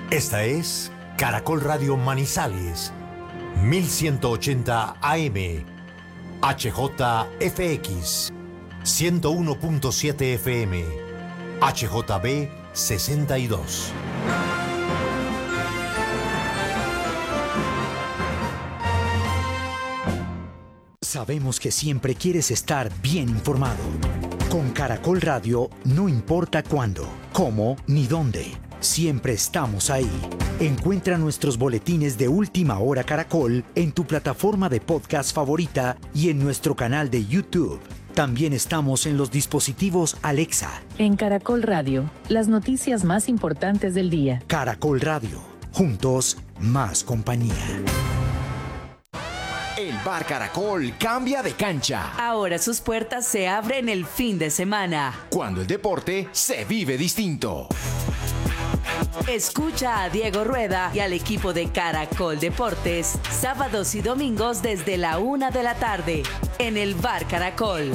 Esta es Caracol Radio Manizales, 1180 AM, HJFX, 101.7 FM, HJB 62. Sabemos que siempre quieres estar bien informado. Con Caracol Radio no importa cuándo, cómo ni dónde. Siempre estamos ahí. Encuentra nuestros boletines de Última Hora Caracol en tu plataforma de podcast favorita y en nuestro canal de YouTube. También estamos en los dispositivos Alexa. En Caracol Radio, las noticias más importantes del día. Caracol Radio. Juntos, más compañía. El Bar Caracol cambia de cancha. Ahora sus puertas se abren el fin de semana. Cuando el deporte se vive distinto. Escucha a Diego Rueda y al equipo de Caracol Deportes, sábados y domingos desde la 1 de la tarde, en el Bar Caracol.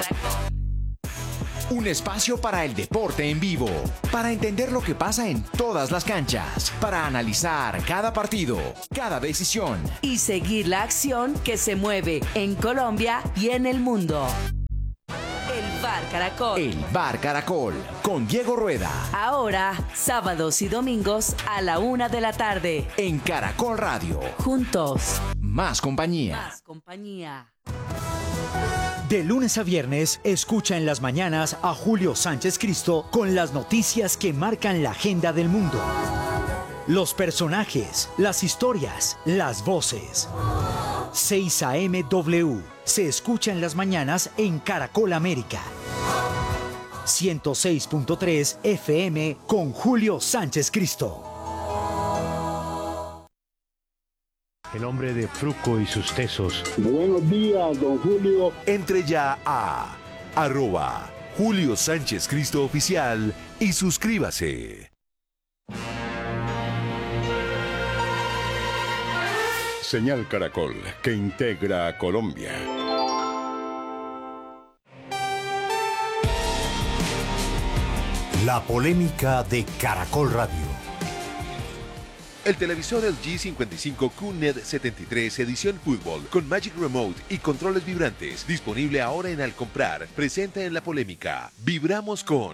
Un espacio para el deporte en vivo, para entender lo que pasa en todas las canchas, para analizar cada partido, cada decisión. Y seguir la acción que se mueve en Colombia y en el mundo. El Bar Caracol. El Bar Caracol, con Diego Rueda. Ahora, sábados y domingos a la 1 de la tarde. En Caracol Radio. Juntos. Más compañía. Más compañía. De lunes a viernes, escucha en las mañanas a Julio Sánchez Cristo con las noticias que marcan la agenda del mundo. Los personajes, las historias, las voces. 6 AM W. Se escucha en las mañanas en Caracol América. 106.3 FM con Julio Sánchez Cristo. El hombre de Fruco y sus tesos. Buenos días, don Julio. Entre ya a @Julio Sánchez Cristo Oficial y suscríbase. Señal Caracol, que integra a Colombia. La polémica de Caracol Radio. El televisor LG 55 QNED 73 edición fútbol con Magic Remote y controles vibrantes, disponible ahora en Al Comprar, presenta en la polémica. Vibramos con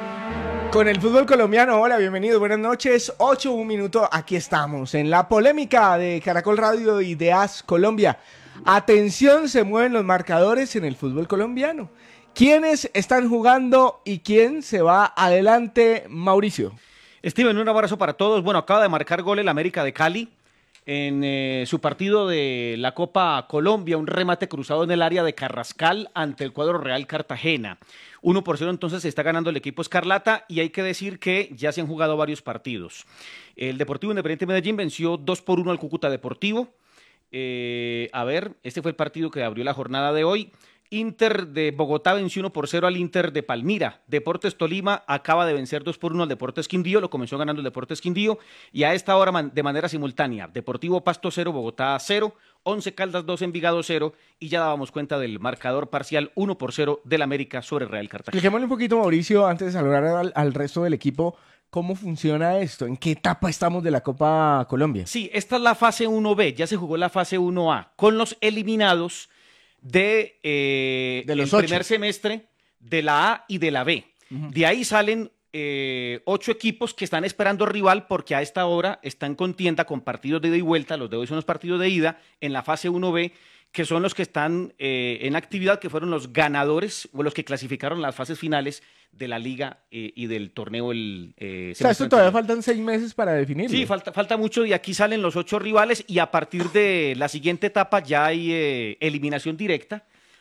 el fútbol colombiano. Hola, bienvenidos, buenas noches. 8:01 minuto, aquí estamos en la polémica de Caracol Radio y de AS Colombia. Atención, se mueven los marcadores en el fútbol colombiano. ¿Quiénes están jugando y quién se va adelante, Mauricio? Steven, un abrazo para todos. Bueno, acaba de marcar gol el América de Cali en su partido de la Copa Colombia, un remate cruzado en el área de Carrascal ante el cuadro Real Cartagena. 1-0 entonces se está ganando el equipo Escarlata y hay que decir que ya se han jugado varios partidos. El Deportivo Independiente Medellín venció 2-1 al Cúcuta Deportivo. Este fue el partido que abrió la jornada de hoy. Inter de Bogotá venció 1-0 al Inter de Palmira. Deportes Tolima acaba de vencer 2-1 al Deportes Quindío, lo comenzó ganando el Deportes Quindío, y a esta hora de manera simultánea, Deportivo Pasto 0, Bogotá 0, Once Caldas 2, Envigado 0, y ya dábamos cuenta del marcador parcial 1-0 del América sobre Real Cartagena. Expliquémosle un poquito, Mauricio, antes de saludar al resto del equipo, ¿cómo funciona esto? ¿En qué etapa estamos de la Copa Colombia? Sí, esta es la fase 1B, ya se jugó la fase 1A, con los eliminados del primer semestre de la A y de la B. Uh-huh. De ahí salen 8 equipos que están esperando rival porque a esta hora están en contienda con partidos de ida y vuelta. Los de hoy son los partidos de ida en la fase 1B, que son los que están en actividad, que fueron los ganadores o los que clasificaron las fases finales de la liga y del torneo. Esto todavía faltan 6 meses para definirlo. Sí, falta mucho, y aquí salen los 8 rivales, y a partir de la siguiente etapa ya hay eliminación directa.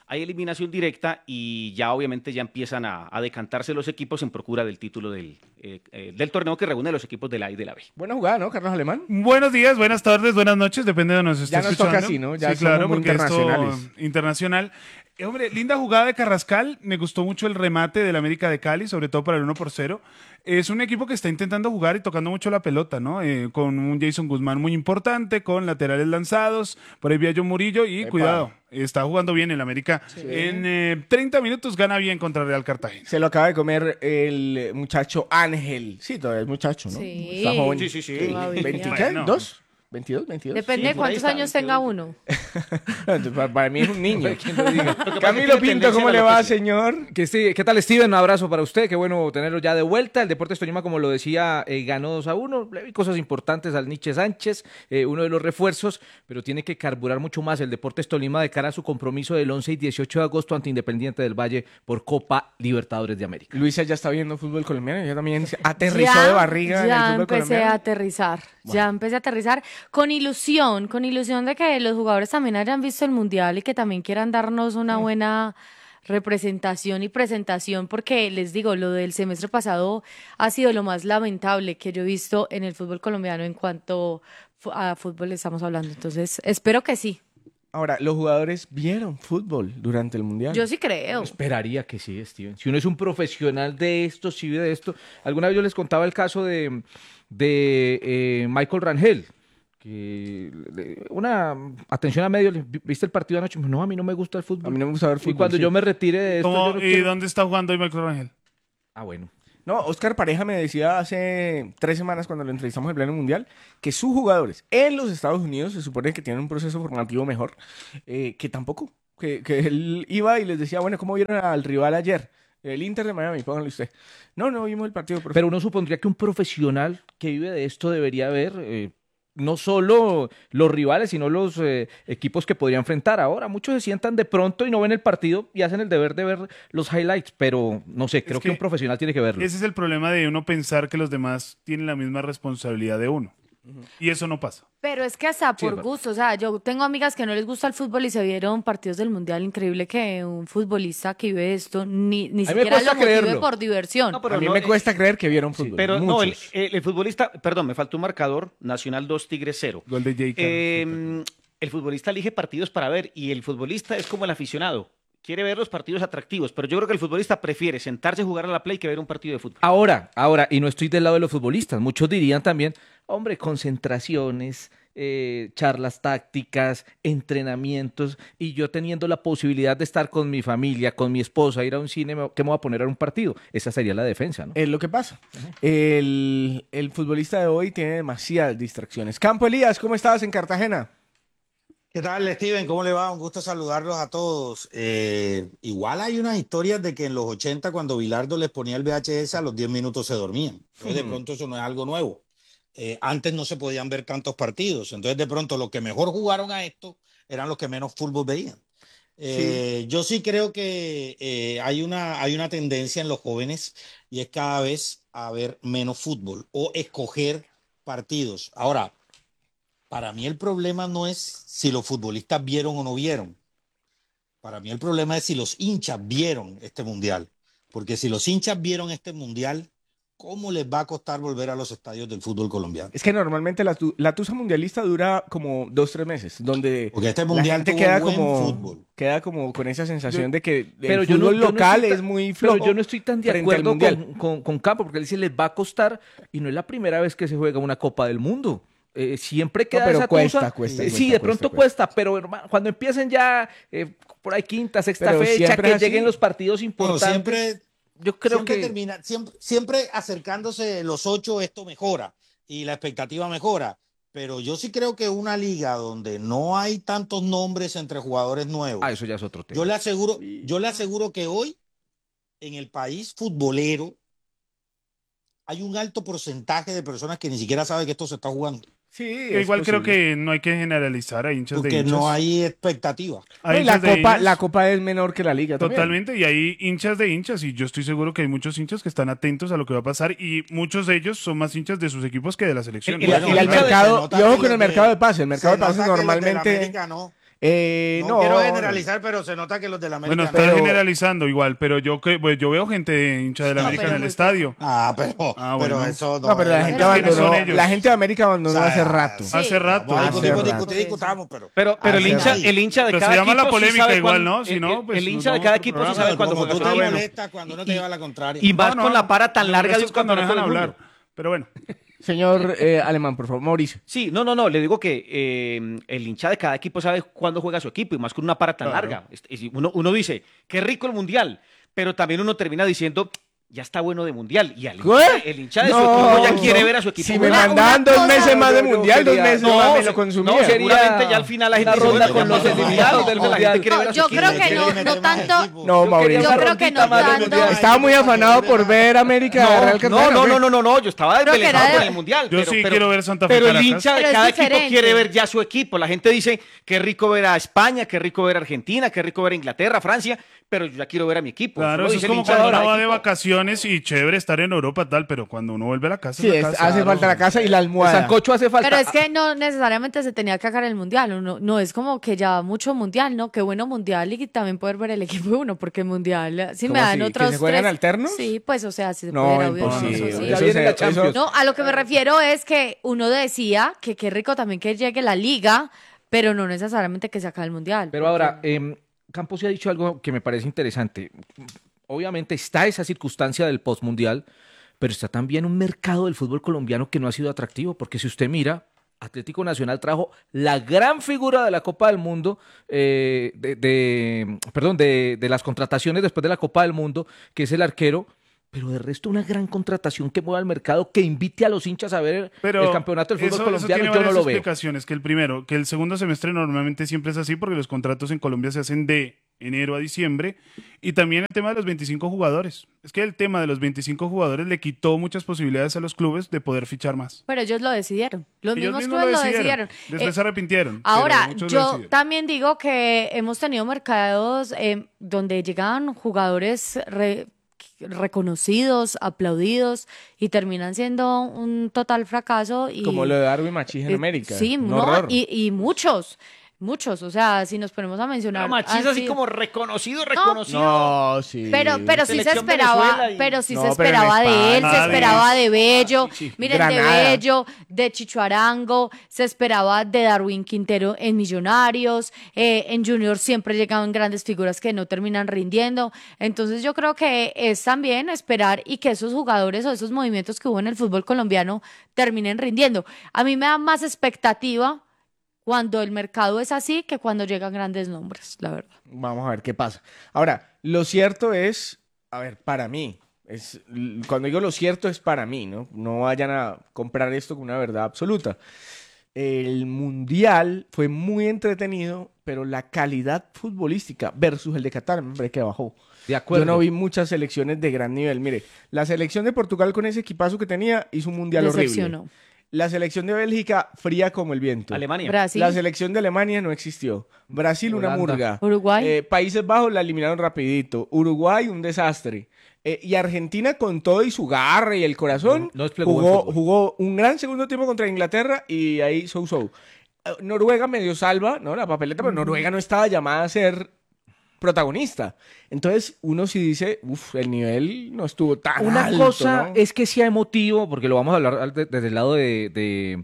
Y ya obviamente ya empiezan a decantarse los equipos en procura del título del torneo que reúne a los equipos de la A y de la B. Buena jugada, ¿no, Carlos Alemán? Buenos días, buenas tardes, buenas noches, depende de donde nos esté escuchando. Ya nos toca así, ¿no? Ya sí, claro, somos muy porque internacionales. esto internacional. Hombre, linda jugada de Carrascal. Me gustó mucho el remate del América de Cali, sobre todo para el 1-0. Es un equipo que está intentando jugar y tocando mucho la pelota, ¿no? Con un Jason Guzmán muy importante, con laterales lanzados. Por ahí vi a John Murillo y cuidado, está jugando bien el América. Sí. En 30 minutos gana bien contra Real Cartagena. Se lo acaba de comer el muchacho Ángel. Sí, todavía es muchacho, ¿no? Sí. Está joven. Sí. ¿22? 22, 22. Depende de cuántos años tenga uno. Para mí es un niño. Camilo Pinto, ¿cómo le va, señor? ¿Qué tal, Steven? Un abrazo para usted. Qué bueno tenerlo ya de vuelta. El Deportes Tolima, como lo decía, ganó 2-1. Le vi cosas importantes al Nietzsche Sánchez, uno de los refuerzos, pero tiene que carburar mucho más el Deportes Tolima de cara a su compromiso del 11 y 18 de agosto ante Independiente del Valle por Copa Libertadores de América. Luisa ya está viendo fútbol colombiano. Ya también aterrizó de barriga en el fútbol colombiano. Ya empecé a aterrizar. Ya empecé a aterrizar con ilusión de que los jugadores también hayan visto el Mundial y que también quieran darnos una buena representación y presentación, porque les digo, lo del semestre pasado ha sido lo más lamentable que yo he visto en el fútbol colombiano en cuanto a fútbol estamos hablando. Entonces, espero que sí. Ahora, ¿los jugadores vieron fútbol durante el Mundial? Yo sí creo. Esperaría que sí, Steven. Si uno es un profesional de esto, sí de esto. Alguna vez yo les contaba el caso de Michael Rangel. Una atención a medios, ¿viste el partido anoche? No, a mí no me gusta el fútbol. A mí no me gusta ver fútbol. Y cuando yo me retire de esto... ¿Y dónde está jugando hoy Michael Rangel? Ah, bueno. No, Oscar Pareja me decía hace 3 semanas cuando lo entrevistamos en pleno mundial que sus jugadores en los Estados Unidos se supone que tienen un proceso formativo mejor, que tampoco. Que él iba y les decía, bueno, ¿cómo vieron al rival ayer? El Inter de Miami, pónganle usted. No vimos el partido. Pero uno supondría que un profesional que vive de esto debería ver... no solo los rivales, sino los equipos que podría enfrentar. Ahora, muchos se sientan de pronto y no ven el partido y hacen el deber de ver los highlights, pero no sé, creo que un profesional tiene que verlo. Ese es el problema de uno pensar que los demás tienen la misma responsabilidad de uno. Y eso no pasa. Pero es que hasta por gusto, o sea, yo tengo amigas que no les gusta el fútbol y se vieron partidos del Mundial. Increíble que un futbolista que vive esto ni siquiera lo motive por diversión. No, pero a mí me cuesta creer que vieron fútbol. Pero no, el futbolista, perdón, me faltó un marcador, Nacional 2, Tigres 0. Gol de Jay el futbolista elige partidos para ver y el futbolista es como el aficionado. Quiere ver los partidos atractivos, pero yo creo que el futbolista prefiere sentarse a jugar a la play que ver un partido de fútbol. Ahora, y no estoy del lado de los futbolistas, muchos dirían también, hombre, concentraciones, charlas tácticas, entrenamientos, y yo teniendo la posibilidad de estar con mi familia, con mi esposa, ir a un cine, ¿qué me voy a poner a un partido? Esa sería la defensa, ¿no? Es lo que pasa. El futbolista de hoy tiene demasiadas distracciones. Campo Elías, ¿cómo estabas en Cartagena? ¿Qué tal, Steven? ¿Cómo le va? Un gusto saludarlos a todos. Igual hay unas historias de que en los 80, cuando Bilardo les ponía el VHS, a los 10 minutos se dormían. Entonces, de pronto eso no es algo nuevo. Antes no se podían ver tantos partidos. Entonces, de pronto, los que mejor jugaron a esto eran los que menos fútbol veían. Yo sí creo que hay una tendencia en los jóvenes y es cada vez a ver menos fútbol o escoger partidos. Ahora, para mí el problema no es si los futbolistas vieron o no vieron. Para mí el problema es si los hinchas vieron este mundial. Porque si los hinchas vieron este mundial, ¿cómo les va a costar volver a los estadios del fútbol colombiano? Es que normalmente la tusa mundialista dura como 2-3 meses, donde porque este mundial la gente queda como con esa sensación de que el fútbol local es muy flojo. Pero yo no estoy tan de acuerdo con Campo, porque él dice les va a costar, y no es la primera vez que se juega una Copa del Mundo. Siempre queda esa cuesta, sí, de pronto cuesta, pero hermano, cuando empiecen ya por ahí quinta, sexta fecha, que lleguen los partidos importantes, yo creo que siempre acercándose los 8 esto mejora y la expectativa mejora, pero yo sí creo que una liga donde no hay tantos nombres entre jugadores nuevos, eso ya es otro tema. Yo le aseguro que hoy en el país futbolero hay un alto porcentaje de personas que ni siquiera saben que esto se está jugando. Sí, igual creo que no hay que generalizar a hinchas de hinchas. Porque no hay expectativa. La Copa es menor que la Liga. Totalmente, también. Y hay hinchas de hinchas, y yo estoy seguro que hay muchos hinchas que están atentos a lo que va a pasar, y muchos de ellos son más hinchas de sus equipos que de la selección. Y ojo con el mercado de pases. El mercado de pases normalmente... No quiero generalizar, pero se nota que los de la América... Bueno, está generalizando igual, pero yo veo gente hincha de la América en el estadio. Pero eso no... No, pero la gente abandonó. La gente de América abandonó hace rato. Hace rato. Discutamos, pero el hincha de pero cada se llama equipo la polémica sí igual, ¿no? Si no, pues el hincha no de cada vamos a equipo sí programa. sabe cuándo juega Tú su te equipo. molestas cuando no te lleva la contraria. Y más con la para tan larga de un cuando no campeonato dejan del hablar. mundo. Pero bueno. Señor Alemán, por favor, Mauricio. Sí, no, le digo que el hincha de cada equipo sabe cuándo juega su equipo y más con una para tan larga. Uno dice, qué rico el Mundial, pero también uno termina diciendo, ya está bueno de Mundial. Y el hincha de su equipo ya quiere ver a su equipo. Si me mandaban 2 meses más de Mundial, 2 meses más me lo consumía. No, seguramente ya al final la gente una ronda con los eliminados del Mundial. Yo creo que no tanto. No, Mauricio. Yo creo que no tanto. Estaba muy afanado por ver América Real Cartagena. No, yo estaba desvelado con el Mundial. Yo sí quiero ver Santa Fe Pero el Caracas. hincha de cada equipo quiere ver ya su equipo. La gente dice, qué rico ver a España, qué rico ver a Argentina, qué rico ver a Inglaterra, Francia, pero yo ya quiero ver a mi equipo. Claro, eso es como cuando uno va de vacaciones y chévere estar en Europa tal, pero cuando uno vuelve a la casa, sí, hace falta la casa y la almohada. El sancocho hace falta. Pero es que no necesariamente se tenía que sacar el Mundial. No es como que ya mucho Mundial, ¿no? Qué bueno Mundial y también poder ver el equipo de uno, porque Mundial, si me dan otros ¿Que se juegan 3, alternos? Sí, pues, o sea, si se No, pudiera, obvio. imposible. Sí. Ya viene la Champions. No, a lo que me refiero es que uno decía que qué rico también que llegue la Liga, pero no necesariamente que se acabe el Mundial. Pero ahora, Campos sí ha dicho algo que me parece interesante. Obviamente está esa circunstancia del postmundial, pero está también un mercado del fútbol colombiano que no ha sido atractivo, porque si usted mira, Atlético Nacional trajo la gran figura de la Copa del Mundo, de las contrataciones después de la Copa del Mundo, que es el arquero, pero de resto una gran contratación que mueva el mercado, que invite a los hinchas a ver el campeonato del fútbol colombiano, tiene yo no lo veo. explicaciones, que el segundo semestre normalmente siempre es así, porque los contratos en Colombia se hacen de enero a diciembre, y también el tema de los 25 jugadores. Es que el tema de los 25 jugadores le quitó muchas posibilidades a los clubes de poder fichar más. Pero ellos lo decidieron. Los Ellos mismos mismos clubes lo decidieron. Después se arrepintieron. Ahora, yo también digo que hemos tenido mercados donde llegan jugadores reconocidos, aplaudidos y terminan siendo un total fracaso. Como lo de Darwin Machís en América. Sí, y muchos, o sea, si nos ponemos a mencionar. Pero Machís así como reconocido. No, sí. Pero sí se esperaba, pero sí se No, pero esperaba en de él, España, se esperaba de Bello, miren, Granada. de Bello, de Chicho Arango, se esperaba de Darwin Quintero en Millonarios, en Junior siempre llegaban grandes figuras que no terminan rindiendo. Entonces yo creo que es también esperar y que esos jugadores o esos movimientos que hubo en el fútbol colombiano terminen rindiendo. A mí me da más expectativa cuando el mercado es así que cuando llegan grandes nombres, la verdad. Vamos a ver qué pasa. Ahora, lo cierto es, a ver, para mí, cuando digo lo cierto es para mí, ¿no? No vayan a comprar esto como una verdad absoluta. El Mundial fue muy entretenido, pero la calidad futbolística versus el de Qatar me parece que bajó. De acuerdo. Yo no vi muchas selecciones de gran nivel. Mire, la selección de Portugal con ese equipazo que tenía hizo un Mundial Decepcionó. horrible. La selección de Bélgica, fría como el viento. Alemania. Brasil. La selección de Alemania no existió. Brasil, una Holanda. murga. Uruguay. Países Bajos la eliminaron rapidito. Uruguay, un desastre. Y Argentina, con todo y su garra y el corazón, no desplegó buen fútbol. jugó un gran segundo tiempo contra Inglaterra y ahí so-so. Noruega medio salva, ¿no? La papeleta, pero Noruega no estaba llamada a ser protagonista. Entonces, uno sí dice, el nivel no estuvo tan Una alto, cosa ¿no? es que sea emotivo, porque lo vamos a hablar desde el lado de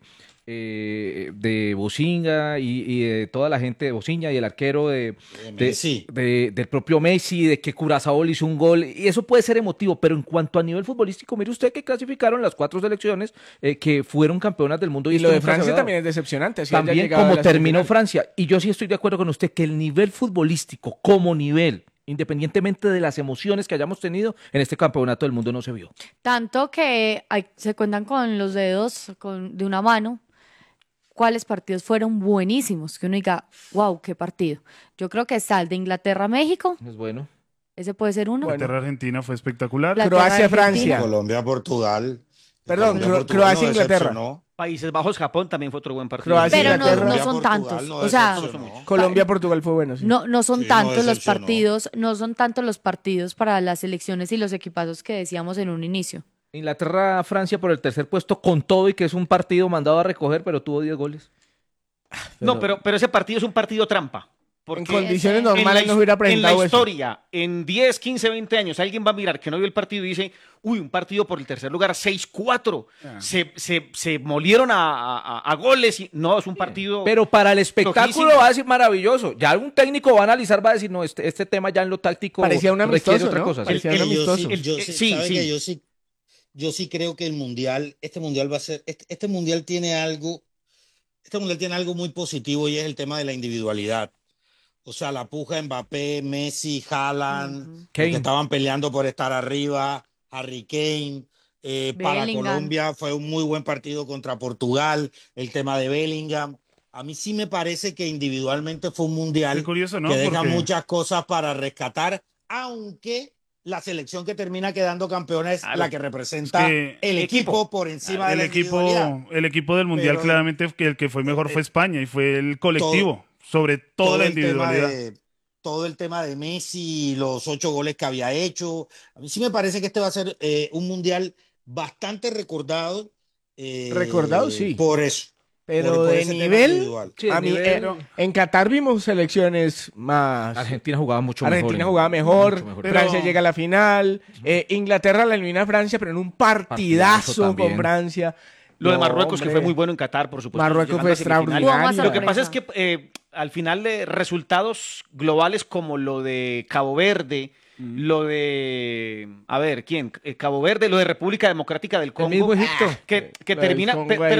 Bosinga y de toda la gente de Bosinga y el arquero del propio Messi, de que Curazao le hizo un gol, y eso puede ser emotivo, pero en cuanto a nivel futbolístico, mire usted que clasificaron las 4 selecciones que fueron campeonas del mundo. Y esto lo de nunca se Francia había dado. también es decepcionante. Así También como terminó Francia, y yo sí estoy de acuerdo con usted que el nivel futbolístico como nivel, independientemente de las emociones que hayamos tenido en este campeonato del mundo, no se vio. Tanto que se cuentan con los dedos de una mano cuáles partidos fueron buenísimos, que uno diga, wow, qué partido. Yo creo que está el de Inglaterra-México. Es bueno. Ese puede ser uno. Inglaterra-Argentina fue espectacular. Croacia-Francia. Colombia-Portugal. Perdón, Croacia-Inglaterra. Países Bajos, Japón también fue otro buen partido. Pero no son tantos. O sea, Colombia-Portugal fue bueno. Sí. No son tantos los partidos, no son tantos los partidos para las selecciones y los equipazos que decíamos en un inicio. Inglaterra-Francia por el tercer puesto con todo y que es un partido mandado a recoger, pero tuvo 10 goles. No, pero ese partido es un partido trampa. En condiciones normales no hubiera presentado en la eso. historia, en 10, 15, 20 años, alguien va a mirar que no vio el partido y dice, uy, un partido por el tercer lugar, 6-4. Se molieron a goles. No, es un partido. Pero para el espectáculo flojísimo. va a decir maravilloso. Ya algún técnico va a analizar, va a decir, no, este tema ya en lo táctico Parecía un requiere amistoso, otra ¿no? cosa. Parecía un amistoso. Yo sí creo que este mundial va a ser, este mundial tiene algo muy positivo y es el tema de la individualidad. O sea, la puja Mbappé, Messi, Haaland, que estaban peleando por estar arriba, Harry Kane. Para Colombia fue un muy buen partido contra Portugal, el tema de Bellingham. A mí sí me parece que individualmente fue un mundial curioso, ¿no? que deja Porque muchas cosas para rescatar, aunque la selección que termina quedando campeona es la que representa el equipo por encima de la individualidad. El equipo del mundial, claramente, el que fue mejor fue España y fue el colectivo, sobre toda la individualidad. Todo el tema de Messi, los 8 goles que había hecho. A mí sí me parece que este va a ser un mundial bastante recordado. Recordado, sí. Por eso. Pero por de ese nivel, tema a mí, en Qatar vimos selecciones más. Argentina jugaba mucho mejor. Argentina jugaba mejor, Francia llega a la final, Inglaterra la elimina a Francia, pero en un partidazo con Francia. Lo de Marruecos, que fue muy bueno en Qatar, por supuesto. Marruecos fue extraordinario. Lo que pasa es que al final de resultados globales como lo de Cabo Verde, lo de, a ver, ¿quién? Cabo Verde, lo de República Democrática del Congo. El mismo Egipto. Que termina,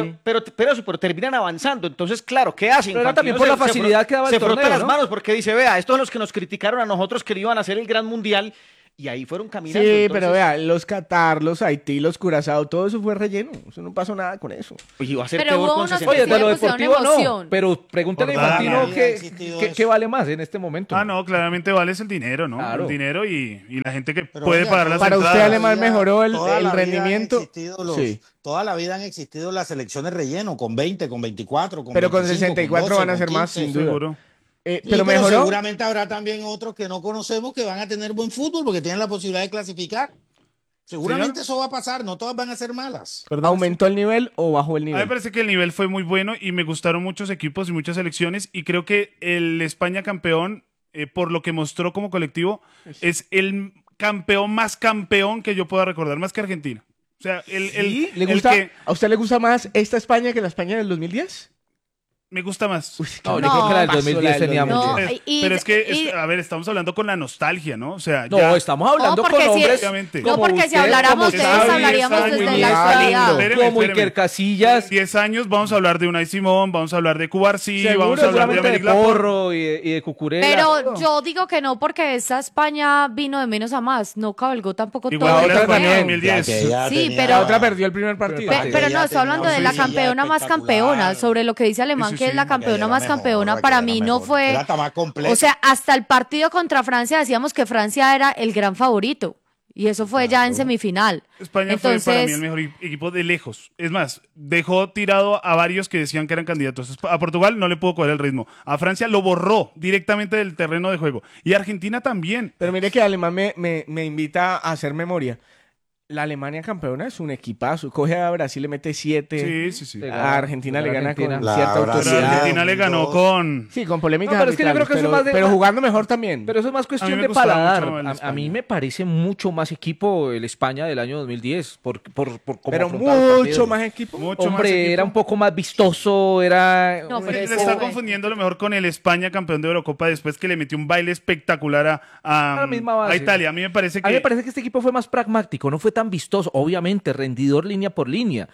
pero terminan avanzando. Entonces, claro, ¿qué hacen? Pero era también por la facilidad que daba el torneo, se frota las ¿no? manos porque dice, vea, estos son los que nos criticaron a nosotros que iban a hacer el gran mundial. Y ahí fueron caminando. Sí, entonces... pero vea, los Qatar, los Haití, los Curazao, todo eso fue relleno. Eso no pasó nada con eso. Oye, va a ser Pero peor hubo con unos 60. Oye, de lo le pusieron deportivo emoción. no. Pero pregúntale a Infantino qué vale más en este momento. Ah, no, claramente vale es el dinero, ¿no? Claro. El dinero y la gente que puede pagar las para entradas. usted, Alemán, mejoró el Toda la vida rendimiento. han existido toda la vida han existido las selecciones relleno, con 20, con 24, con Pero 25, con 64 12, van a con ser más, 15. sin duda. Seguro. Pero mejoró. Seguramente habrá también otros que no conocemos que van a tener buen fútbol porque tienen la posibilidad de clasificar. Seguramente eso va a pasar, no todas van a ser malas. ¿Aumentó el nivel o bajó el A mí nivel? me parece que el nivel fue muy bueno y me gustaron muchos equipos y muchas selecciones y creo que el España campeón, por lo que mostró como colectivo, es el campeón más campeón que yo pueda recordar, más que Argentina. O sea, ¿Le gusta, ¿a usted le gusta más esta España que la España del 2010? Me gusta más. No, yo creo que la del 2010 tenía mucho. Pero es que, a ver, estamos hablando con la nostalgia, ¿no? O sea, No, ya... estamos hablando con hombres. No, porque si habláramos de eso, hablaríamos desde la actualidad. Como Iker Casillas. 10 años vamos a hablar de Unai Simón, vamos a hablar de Cubarsí, Seguro, vamos a hablar de seguramente Aymeric de Laporte. Porro y de Cucurella. Pero yo digo que no, porque esa España vino de menos a más. No cabalgó tampoco Igual todo que el la torneo. España 2010. Sí, pero... La otra perdió el primer partido. Pero no, estoy hablando de la campeona más campeona, sobre lo que dice Alemán, que es la campeona más campeona, para mí no fue... O sea, hasta el partido contra Francia decíamos que Francia era el gran favorito. Y eso fue ya en semifinal. España fue para mí el mejor equipo de lejos. Es más, dejó tirado a varios que decían que eran candidatos. A Portugal no le pudo coger el ritmo. A Francia lo borró directamente del terreno de juego. Y a Argentina también. Pero mire que Alemán me invita a hacer memoria. La Alemania campeona es un equipazo. Coge a Brasil, le mete 7. Sí. A Argentina le gana con La cierta Brasil. autoridad. Pero Argentina le ganó con... Sí, con polémicas No, pero es que yo creo que eso es más de- pero jugando mejor también. Pero eso es más A cuestión mí me de gustaba paladar. mucho el A España. mí me parece mucho más equipo el España del año 2010. Por cómo Pero afrontaba el partido. mucho más equipo. Mucho Hombre, más equipo. era un poco más vistoso, era... No, pero Le eso está fue- confundiendo lo mejor con el España campeón de Eurocopa después que le metió un baile espectacular a misma base. a Italia. A mí me parece A mí me que... parece que este equipo fue más pragmático, no fue tan vistoso, obviamente, rendidor línea por línea,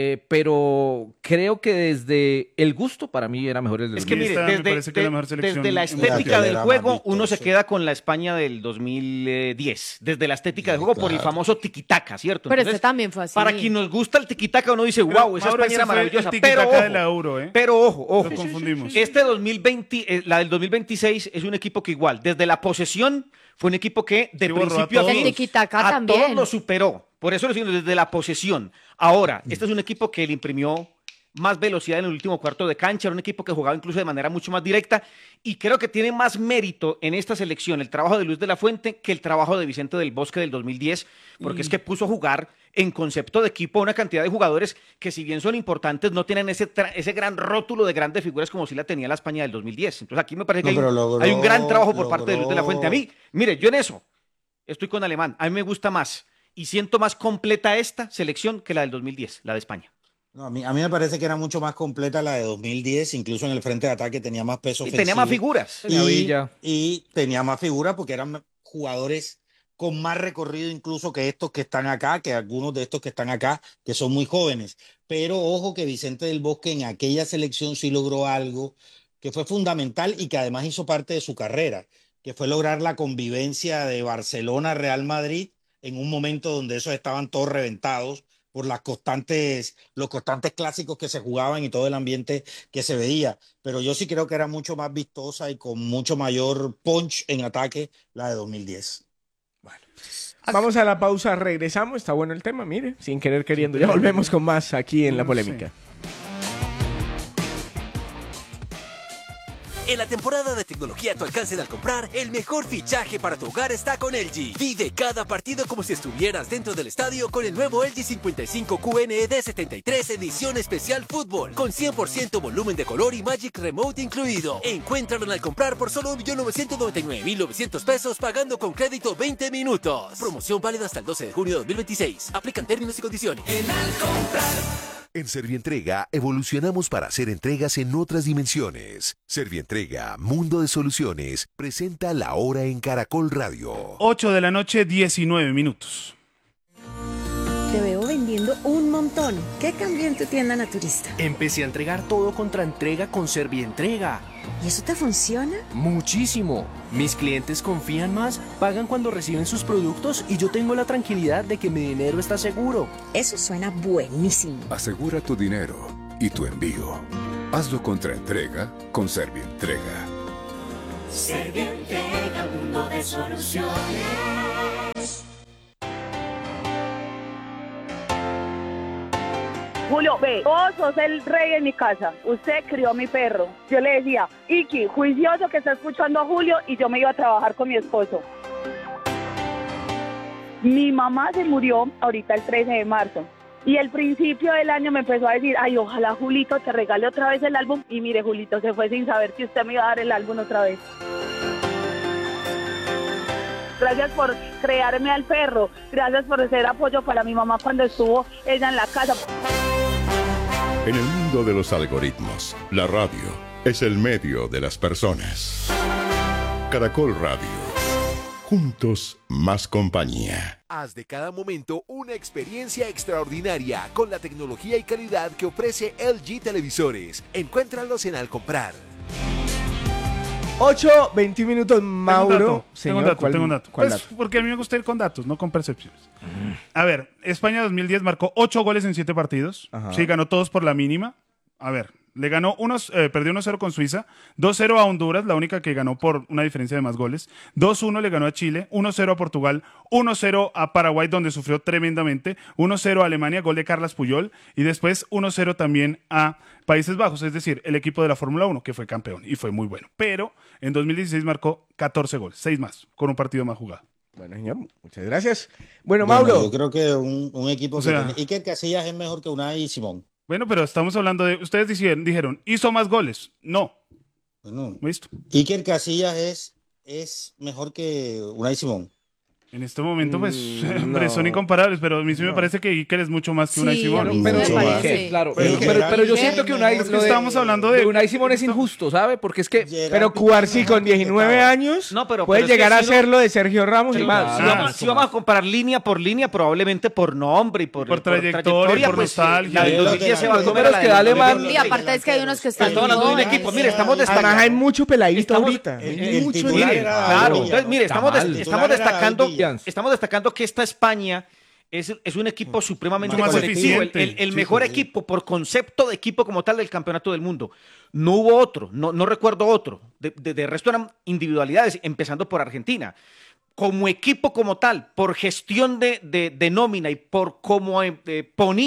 pero creo que desde el gusto para mí era mejor el del Es que mire, Esta me parece que es la mejor selección desde la en estética mundial. del Era juego, más uno se vistoso. queda con la España del 2010. Desde la estética del juego, por el famoso tiquitaca, ¿cierto? Pero Entonces, este también fue así. para quien nos gusta el tiquitaca, uno dice, Pero, wow, esa Mauro, España ese era fue el maravillosa. tiquitaca Pero de la ojo, Euro, ¿eh? pero ojo. Lo confundimos. Este 2020, la del 2026 es un equipo que igual, desde la posesión, fue un equipo que de Sí, borró a principio a todos. fin El tiquitaca a también. todos lo superó. Por eso lo sigo desde la posesión. Ahora, este es un equipo que le imprimió más velocidad en el último cuarto de cancha, era un equipo que jugaba incluso de manera mucho más directa, y creo que tiene más mérito en esta selección el trabajo de Luis de la Fuente que el trabajo de Vicente del Bosque del 2010, porque es que puso a jugar en concepto de equipo una cantidad de jugadores que, si bien son importantes, no tienen ese gran rótulo de grandes figuras como sí la tenía la España del 2010. Entonces aquí me parece que hay un gran trabajo por parte de Luis de la Fuente. A mí, mire, yo en eso estoy con Alemán, a mí me gusta más y siento más completa esta selección que la del 2010, la de España. No, a mí me parece que era mucho más completa la de 2010, incluso en el frente de ataque tenía más peso ofensivo. Y tenía más figuras. Y tenía más figuras porque eran jugadores con más recorrido incluso que estos que están acá, que algunos de estos que están acá, que son muy jóvenes. Pero ojo que Vicente del Bosque en aquella selección sí logró algo que fue fundamental y que además hizo parte de su carrera, que fue lograr la convivencia de Barcelona-Real Madrid en un momento donde esos estaban todos reventados por los constantes clásicos que se jugaban y todo el ambiente que se veía. Pero yo sí creo que era mucho más vistosa y con mucho mayor punch en ataque la de 2010. Vamos a la pausa, regresamos. Está bueno el tema, mire, sin querer queriendo. Ya volvemos con más aquí en La Polémica. En la temporada de tecnología a tu alcance al comprar, el mejor fichaje para tu hogar está con LG. Vive cada partido como si estuvieras dentro del estadio con el nuevo LG 55 QNED 73 edición especial fútbol, con 100% volumen de color y Magic Remote incluido. Encuéntralo al comprar por solo 1.999.900 pesos pagando con crédito 20 minutos. Promoción válida hasta el 12 de junio de 2026. Aplican términos y condiciones. En Servientrega evolucionamos para hacer entregas en otras dimensiones. Servientrega, Mundo de Soluciones, presenta La Hora en Caracol Radio. 8 de la noche, 19 minutos. Te veo vendiendo un montón. ¿Qué cambió en tu tienda naturista? Empecé a entregar todo contra entrega con Servientrega. ¿Y eso te funciona? Muchísimo. Mis clientes confían más, pagan cuando reciben sus productos y yo tengo la tranquilidad de que mi dinero está seguro. Eso suena buenísimo. Asegura tu dinero y tu envío. Hazlo contra entrega con Servientrega. Servientrega, Mundo de Soluciones. Julio, ve, vos sos el rey en mi casa. Usted crió a mi perro. Yo le decía, Iki, juicioso que está escuchando a Julio, y yo me iba a trabajar con mi esposo. Mi mamá se murió ahorita el 13 de marzo. Y al principio del año me empezó a decir, ay, ojalá Julito te regale otra vez el álbum. Y mire, Julito se fue sin saber que usted me iba a dar el álbum otra vez. Gracias por crearme al perro. Gracias por ser apoyo para mi mamá cuando estuvo ella en la casa. En el mundo de los algoritmos, la radio es el medio de las personas. Caracol Radio. Juntos, más compañía. Haz de cada momento una experiencia extraordinaria con la tecnología y calidad que ofrece LG Televisores. Encuéntralos en Al Comprar. 8:21 minutos, Mauro. Tengo un dato. Pues, porque a mí me gusta ir con datos, no con percepciones. A ver, España 2010 marcó 8 goles en 7 partidos. Ajá. Sí, ganó todos por la mínima. A ver, le ganó perdió 1-0 con Suiza, 2-0 a Honduras, la única que ganó por una diferencia de más goles, 2-1 le ganó a Chile, 1-0 a Portugal, 1-0 a Paraguay, donde sufrió tremendamente, 1-0 a Alemania, gol de Carles Puyol, y después 1-0 también a Países Bajos, es decir, el equipo de la Fórmula 1, que fue campeón, y fue muy bueno. Pero en 2016 marcó 14 goles, 6 más, con un partido más jugado. Bueno, señor, muchas gracias. Bueno, Mauro. Yo creo que un equipo que tiene Iker Casillas es mejor que Unai Simón. Bueno, pero estamos hablando de... Ustedes dijeron, ¿hizo más goles? No. Bueno, ¿listo? Iker Casillas es mejor que Unai Simón. En este momento, pues, hombre, son incomparables, pero a mí sí me parece que Iker es mucho más que Unai Simón. Pero yo siento que Unai... Estamos hablando de Unai Simón es injusto, ¿sabe? Porque es que... Pero Cubarsí con 19 años puede llegar a ser lo de Sergio Ramos y más. Si vamos a comparar línea por línea, probablemente por nombre y por trayectoria, por pues, nostalgia. La del 2010 se va a comer a la de Alemán. Y aparte es que hay unos que están... Estamos hablando de un equipo. Mire, estamos destacando... Además hay mucho peladito ahorita. Claro. Entonces, mire, estamos destacando que esta España es un equipo supremamente colectivo, el mejor equipo por concepto de equipo como tal del campeonato del mundo. No hubo otro, no recuerdo otro. De resto eran individualidades, empezando por Argentina. Como equipo como tal, por gestión de nómina y por cómo ponía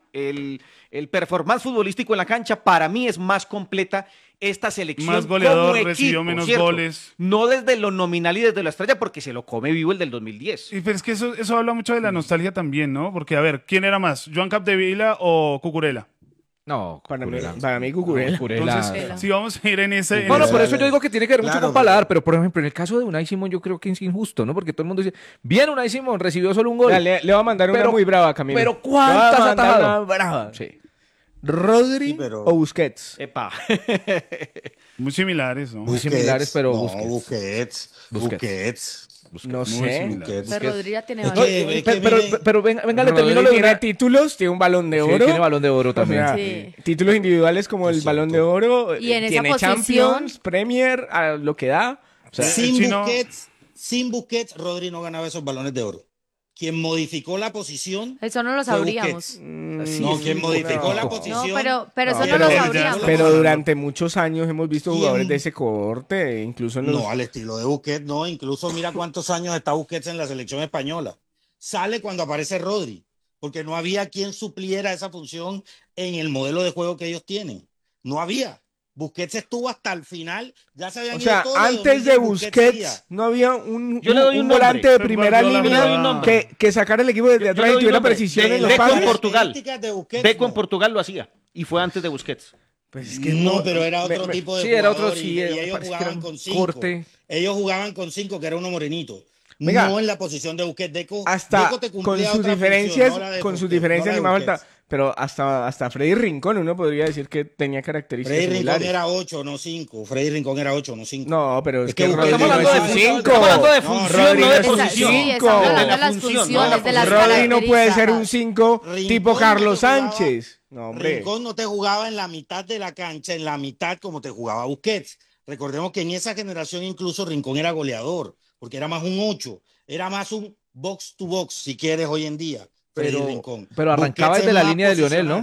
el performance futbolístico en la cancha, para mí es más completa esta selección. Más goleador, como recibió equipo, menos ¿cierto? goles. No desde lo nominal y desde la estrella, porque se lo come vivo el del 2010. Y pero es que eso habla mucho de la nostalgia también, ¿no? Porque, a ver, ¿quién era más? ¿Joan Capdevila o Cucurella? No, para mí Cucurella. Entonces, si vamos a ir en ese... Bueno, por eso yo digo que tiene que ver mucho con paladar, pero por ejemplo, en el caso de Unai Simón yo creo que es injusto, ¿no? Porque todo el mundo dice, bien Unai Simón, recibió solo un gol. Le voy a mandar una muy brava, Camilo. Pero ¿cuántas ha atajado? Brava. Sí. ¿Rodri o Busquets? Epa. Muy similares, ¿no? Muy similares, pero no, Busquets. No sé. Pero Rodri ya tiene pero venga, le termino Rodri tiene títulos, tiene un Balón de Oro. Sí, tiene Balón de Oro también. O sea, títulos individuales como el Balón de Oro. Y en esa tiene posición, Champions, Premier, a lo que da. O sea, sin Busquets, Rodri no ganaba esos Balones de Oro. Quien modificó la posición. Eso no lo sabríamos. Quien modificó la posición. No, pero eso no lo sabríamos. Pero durante muchos años hemos visto jugadores de ese corte, incluso en los... No, al estilo de Busquets, no. Incluso mira cuántos años está Busquets en la selección española. Sale cuando aparece Rodri, porque no había quien supliera esa función en el modelo de juego que ellos tienen. No había. Busquets estuvo hasta el final, ya se habían O sea, ido todos antes de Busquets no había un volante de primera línea que sacara el equipo desde atrás y tuviera precisión en los pases. Deco en Portugal lo hacía y fue antes de Busquets. Pues es que no, pero era otro tipo de jugador y ellos jugaban con 5. Ellos jugaban con 5, que era uno morenito. Venga, no en la posición de Busquets. Deco te con cumplía sus otra diferencias, función, no la de con sus Busquets, diferencias no y la de más Busquets. falta. Pero hasta Freddy Rincón uno podría decir que tenía características Freddy similares. Rincón era 8, no 5. Freddy Rincón era 8, no 5. No, pero es que Rodri Rodri no es un 5. Estamos hablando de función, no de posición. Sí, estamos hablando de las funciones, de las Rodri no puede ser un características. 5 tipo Carlos Sánchez. No, hombre. Rincón no te jugaba en la mitad de la cancha, en la mitad como te jugaba Busquets. Recordemos que en esa generación incluso Rincón era goleador, porque era más un 8, era más un box to box, si quieres, hoy en día. Pero arrancaba desde la línea de Lionel, ¿no?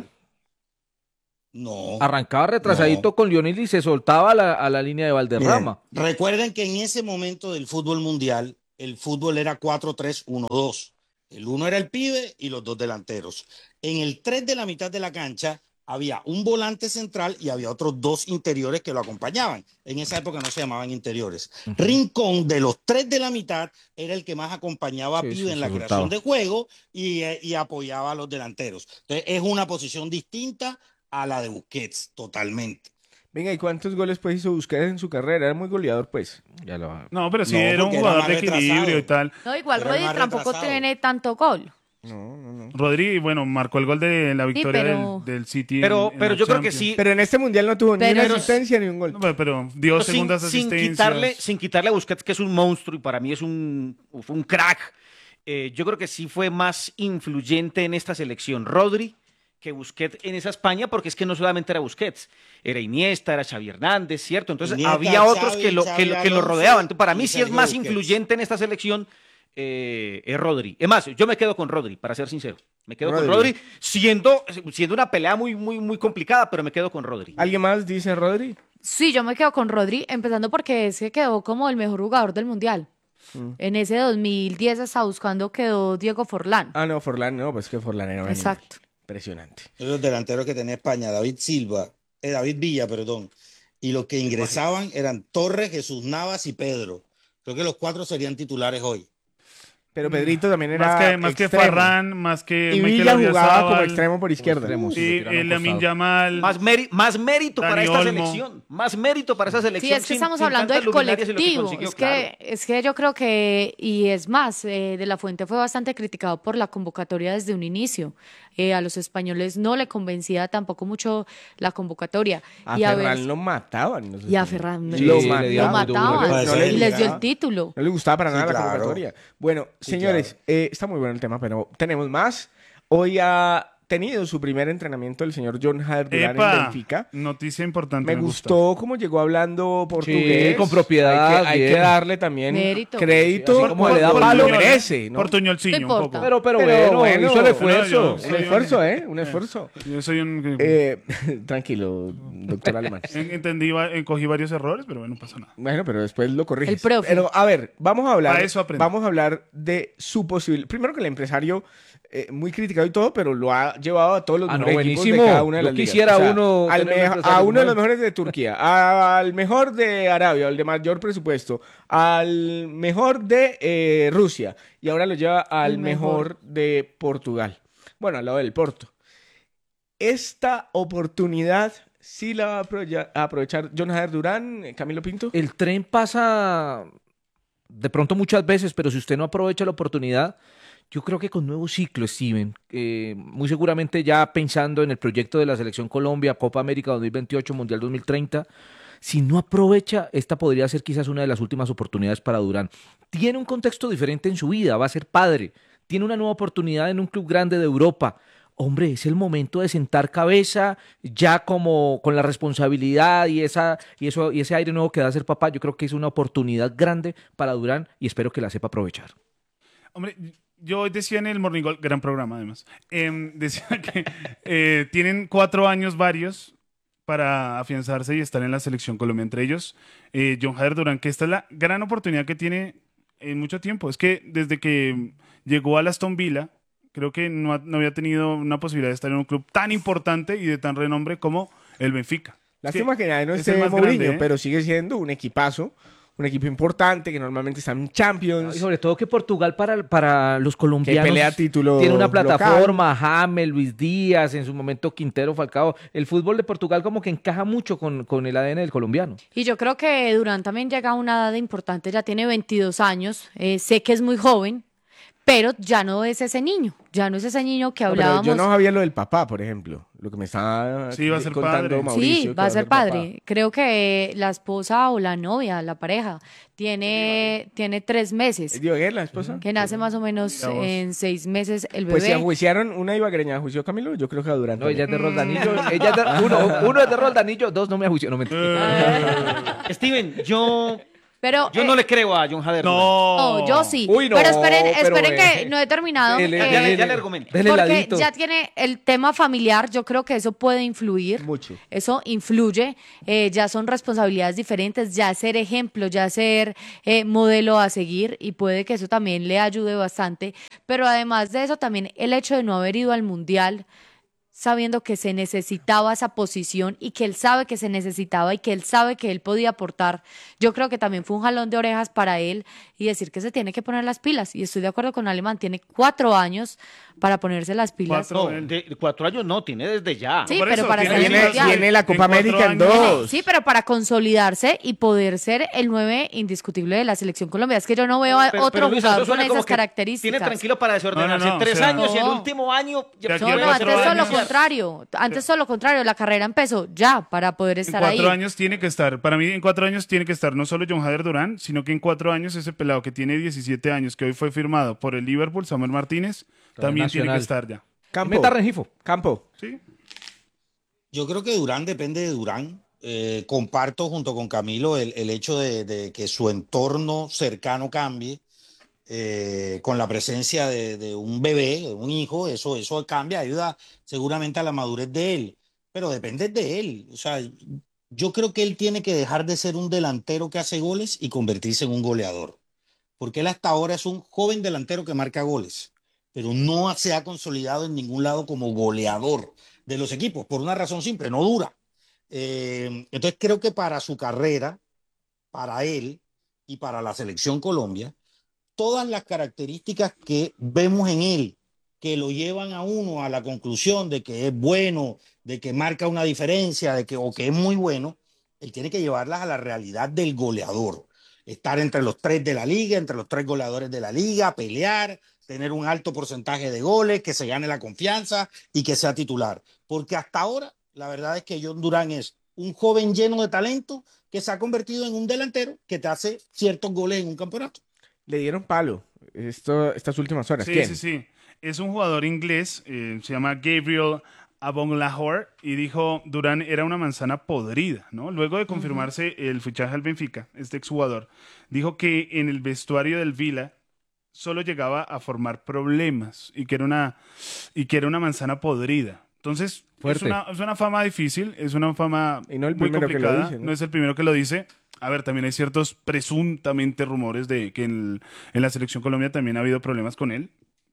No. Arrancaba retrasadito con Lionel y se soltaba a la línea de Valderrama. Miren, recuerden que en ese momento del fútbol mundial, el fútbol era 4-3-1-2. El 1 era el pibe y los 2 delanteros. En el 3 de la mitad de la cancha había un volante central y había otros 2 interiores que lo acompañaban. En esa época no se llamaban interiores. Rincón, de los 3 de la mitad, era el que más acompañaba a Pibe en la creación de juego y apoyaba a los delanteros. Entonces, es una posición distinta a la de Busquets, totalmente. Venga, ¿y cuántos goles pues hizo Busquets en su carrera? Era muy goleador, pues. No, pero sí era un jugador de equilibrio y tal. No, igual Rodri tampoco tiene tanto gol. No. Rodri, bueno, marcó el gol de la victoria del City. Pero en la yo creo que Champions. sí. Pero en este mundial no tuvo ni una asistencia ni un gol. No, pero dio segundas asistencias. Sin quitarle a Busquets, que es un monstruo y para mí es un crack. Yo creo que sí fue más influyente en esta selección Rodri que Busquets en esa España, porque es que no solamente era Busquets, era Iniesta, era Xavi Hernández, ¿cierto? Entonces Iniesta, había otros Xavi, que lo rodeaban. Entonces, para mí sí es Sergio más Busquets. influyente en esta selección Rodri. Es más, yo me quedo con Rodri, para ser sincero. Me quedo con Rodri, siendo una pelea muy, muy, muy complicada, pero me quedo con Rodri. ¿Alguien más dice Rodri? Sí, yo me quedo con Rodri, empezando porque ese quedó como el mejor jugador del Mundial. En ese 2010 hasta buscando quedó Diego Forlán. Ah, no, Forlán no, pues que Forlán era Exacto. Impresionante. Los delanteros que tenía España, David Villa, y los que ingresaban eran Torres, Jesús Navas y Pedro. Creo que los 4 serían titulares hoy. Pero Pedrito también era más que Farrán, más que y Mikel Villa jugaba Oyarzabal, como extremo por izquierda. Sí, Lamine Yamal. Más mérito Dani para esta Olmo. selección. Más mérito para esa selección. Sí, es que estamos hablando del colectivo. Es que yo creo que, y es más, De La Fuente fue bastante criticado por la convocatoria desde un inicio. A los españoles no le convencía tampoco mucho la convocatoria. A Ferran lo mataban. Y a Ferran lo mataban. Y les dio el título. No le gustaba para nada la convocatoria. Bueno, señores, está muy bueno el tema, pero tenemos más. Hoy ha tenido su primer entrenamiento el señor John Javier Durán en Benfica. Noticia importante. Me gustó cómo llegó hablando portugués. Sí, con propiedad. Hay que darle también crédito. Así como le da lo merece, ¿no? Portuñolciño un poco. Pero bueno, hizo el esfuerzo. Un esfuerzo. Yo soy un... tranquilo, doctor Alemán. Cogí varios errores, pero bueno, no pasa nada. Bueno, pero después lo corriges. El profe. Pero, a ver, vamos a hablar A eso aprendí. Vamos a hablar de su posibilidad. Primero que el empresario muy criticado y todo, pero lo ha llevado a todos los mejores equipos de buenísimo. cada una de las Yo ligas. quisiera uno a tener uno de los mejores de Turquía, al mejor de Arabia, al de mayor presupuesto, al mejor de Rusia, y ahora lo lleva al mejor de Portugal. Bueno, al lado del Porto. Esta oportunidad sí la va a aprovechar John Jader Durán, Camilo Pinto. El tren pasa de pronto muchas veces, pero si usted no aprovecha la oportunidad, yo creo que con nuevo ciclo, Steven, muy seguramente ya pensando en el proyecto de la Selección Colombia, Copa América 2028, Mundial 2030, si no aprovecha, esta podría ser quizás una de las últimas oportunidades para Durán. Tiene un contexto diferente en su vida, va a ser padre, tiene una nueva oportunidad en un club grande de Europa. Hombre, es el momento de sentar cabeza, ya como con la responsabilidad y ese aire nuevo que da ser papá. Yo creo que es una oportunidad grande para Durán y espero que la sepa aprovechar. Hombre, yo hoy decía en el Morning Call, gran programa además, decía que tienen 4 años varios para afianzarse y estar en la Selección Colombia. Entre ellos, John Jader Durán, que esta es la gran oportunidad que tiene en mucho tiempo. Es que desde que llegó al Aston Villa, creo que no había tenido una posibilidad de estar en un club tan importante y de tan renombre como el Benfica. Lástima que ya no es el esté más Mourinho, grande, pero sigue siendo un equipazo, un equipo importante que normalmente está en Champions. Y sobre todo que Portugal para los colombianos que pelea títulos tiene una plataforma, local. James, Luis Díaz, en su momento Quintero, Falcao. El fútbol de Portugal como que encaja mucho con el ADN del colombiano. Y yo creo que Durán también llega a una edad importante, ya tiene 22 años, sé que es muy joven, pero ya no es ese niño, que hablábamos. Pero yo no sabía lo del papá, por ejemplo, lo que me estaba contando padre. Mauricio. Sí, va a ser padre. Papá. Creo que la esposa o la novia, la pareja, tiene 3 meses. ¿Es Dioguer, la esposa? Que nace más o menos en 6 meses el bebé. Pues si enjuiciaron una ibaguereña, ¿enjuició Camilo? Yo creo que a Durán. No, ella es de Roldanillo. Uno es de Roldanillo, 2 no me enjuició. No, mentira. Steven, yo no le creo a John Jader. No, yo sí. Uy, no, pero esperen que no he terminado. Ya le argumento. Porque ya tiene el tema familiar, yo creo que eso puede influir. Mucho. Eso influye. Ya son responsabilidades diferentes, ya ser ejemplo, ya ser modelo a seguir, y puede que eso también le ayude bastante. Pero además de eso, también el hecho de no haber ido al Mundial, sabiendo que se necesitaba esa posición y que él sabe que se necesitaba y que él sabe que él podía aportar, yo creo que también fue un jalón de orejas para él y decir que se tiene que poner las pilas. Y estoy de acuerdo con Alemán, tiene 4 años para ponerse las pilas. 4 años no, tiene desde ya. Sí, pero para tiene la Copa América en 2. Sí, pero para consolidarse y poder ser el 9 indiscutible de la Selección Colombia. Es que yo no veo a otro jugador con esas características. Tiene tranquilo para desordenarse 3 años y el último año... Antes todo lo contrario, la carrera empezó ya para poder estar ahí. En 4 años tiene que estar, para mí en 4 años tiene que estar no solo John Jader Durán, sino que en 4 años ese pelado que tiene 17 años, que hoy fue firmado por el Liverpool, Samuel Martínez, también tiene que estar ya. Campo. Sí. Yo creo que Durán depende de Durán. Comparto junto con Camilo el hecho de que su entorno cercano cambie. Con la presencia de un bebé, de un hijo, eso cambia, ayuda seguramente a la madurez de él, pero depende de él. O sea, yo creo que él tiene que dejar de ser un delantero que hace goles y convertirse en un goleador, porque él hasta ahora es un joven delantero que marca goles, pero no se ha consolidado en ningún lado como goleador de los equipos, por una razón simple, no dura. Entonces creo que para su carrera, para él y para la Selección Colombia, todas las características que vemos en él, que lo llevan a uno a la conclusión de que es bueno, de que marca una diferencia, o que es muy bueno, él tiene que llevarlas a la realidad del goleador. Estar entre los 3 de la liga, entre los 3 goleadores de la liga, pelear, tener un alto porcentaje de goles, que se gane la confianza y que sea titular. Porque hasta ahora, la verdad es que John Durán es un joven lleno de talento que se ha convertido en un delantero que te hace ciertos goles en un campeonato. Le dieron palo estas últimas horas. Sí, ¿Quién? sí. Es un jugador inglés, se llama Gabriel Agbonlahor, y dijo Durán era una manzana podrida, ¿no? Luego de confirmarse el fichaje al Benfica, este exjugador, dijo que en el vestuario del Villa solo llegaba a formar problemas y que era una manzana podrida. Entonces, es una fama difícil, es una fama muy complicada. No es el primero que lo dice. A ver, también hay ciertos presuntamente rumores de que en la Selección Colombia también ha habido problemas con él,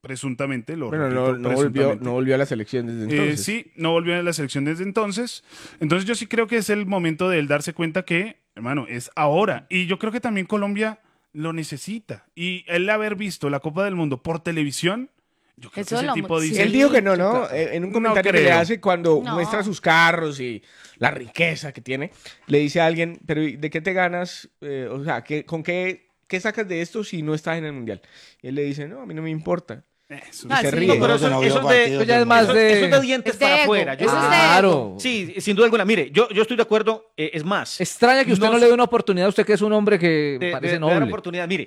presuntamente, lo Bueno, repito, no volvió a la selección desde entonces. Sí, no volvió a la selección desde entonces. Entonces yo sí creo que es el momento de él darse cuenta que, hermano, es ahora. Y yo creo que también Colombia lo necesita. Y él haber visto la Copa del Mundo por televisión, yo creo que ese tipo dice... Él dijo que no, en un comentario que le hace cuando muestra sus carros y la riqueza que tiene, le dice a alguien, pero ¿de qué te ganas? O sea, ¿con qué sacas de esto si no estás en el Mundial? Y él le dice, no, a mí no me importa. Eso, se ríe. No, pero eso es de dientes para afuera. Claro. Sí, sin duda alguna. Mire, yo estoy de acuerdo. Es más. Extraña que usted no le dé una oportunidad a usted, que es un hombre que parece noble. Una oportunidad. Mire,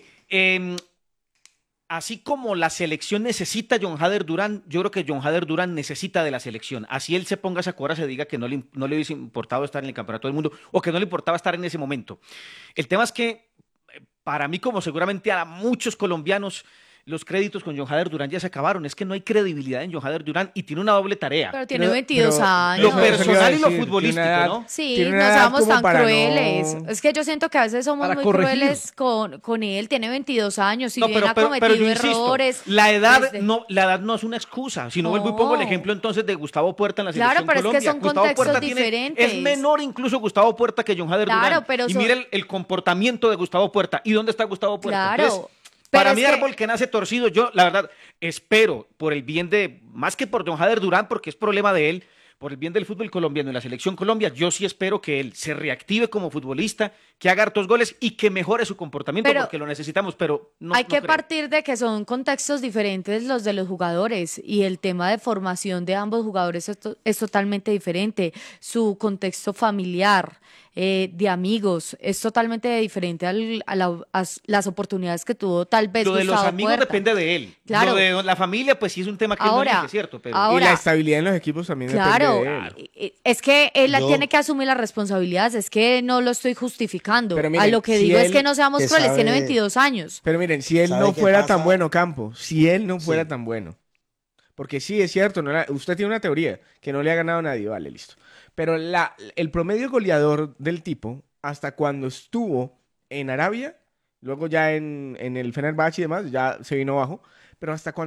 así como la selección necesita a John Hader Durán, yo creo que John Hader Durán necesita de la selección. Así él se ponga esa cora, se diga que no le hubiese importado estar en el Campeonato del Mundo o que no le importaba estar en ese momento. El tema es que, para mí, como seguramente a muchos colombianos, los créditos con John Hader Durán ya se acabaron. Es que no hay credibilidad en John Hader Durán y tiene una doble tarea. Pero tiene 22 años. Lo personal y lo futbolístico, ¿no? Sí, no seamos tan crueles. Es que yo siento que a veces somos muy crueles con él. Tiene 22 años y bien ha cometido errores. La edad no es una excusa. Si no, vuelvo y pongo el ejemplo entonces de Gustavo Puerta en la selección Colombia. Claro, pero es que son contextos diferentes. Es menor incluso Gustavo Puerta que John Hader Durán. Y mira el comportamiento de Gustavo Puerta. ¿Y dónde está Gustavo Puerta? Claro. Entonces, para mí, árbol que nace torcido, yo, la verdad, espero, por el bien de, más que por John Hader Durán, porque es problema de él, por el bien del fútbol colombiano y la selección Colombia, yo sí espero que él se reactive como futbolista, que haga hartos goles y que mejore su comportamiento, porque lo necesitamos, pero no hay que creo. partir de que son contextos diferentes los de los jugadores y el tema de formación de ambos jugadores es totalmente diferente. Su contexto familiar, de amigos, es totalmente diferente a las oportunidades que tuvo tal vez Lo de Gustavo los amigos Puerta. depende de él. Claro. Lo de la familia, pues sí es un tema que Ahora, él no dice, ¿cierto? Pero... y la estabilidad en los equipos también depende de él. Es que él tiene que asumir las responsabilidades, es que no lo estoy justificando. Miren, a lo que digo es que no seamos crueles, tiene 22 años. Pero miren, si él no fuera tan bueno, Campo, si él no fuera tan bueno, porque sí, es cierto, usted tiene una teoría, que no le ha ganado a nadie, vale, listo. Pero el promedio goleador del tipo, hasta cuando estuvo en Arabia, luego ya en el Fenerbahce y demás, ya se vino abajo, pero hasta cuando